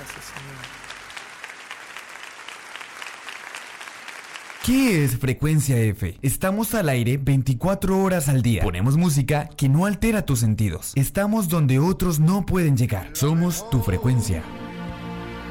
Gracias, Señor. ¿Qué es Frecuencia F? Estamos al aire 24 horas al día. Ponemos música que no altera tus sentidos. Estamos donde otros no pueden llegar. Somos tu frecuencia.